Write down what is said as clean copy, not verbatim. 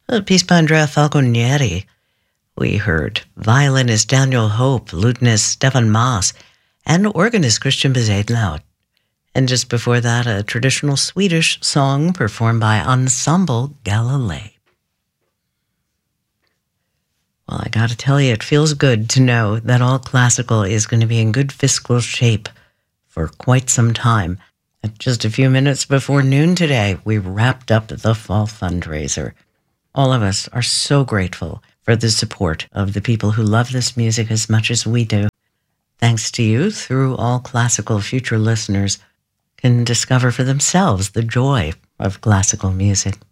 A piece by Andrea Falconieri. We heard violinist Daniel Hope, lutenist Stefan Maas, and organist Christian Bezuidenhout. And just before that, a traditional Swedish song performed by Ensemble Galilei. Well, I gotta tell you, it feels good to know that All Classical is going to be in good fiscal shape for quite some time. At just a few minutes before noon today, we wrapped up the fall fundraiser. All of us are so grateful for the support of the people who love this music as much as we do. Thanks to you, through All Classical, future listeners can discover for themselves the joy of classical music.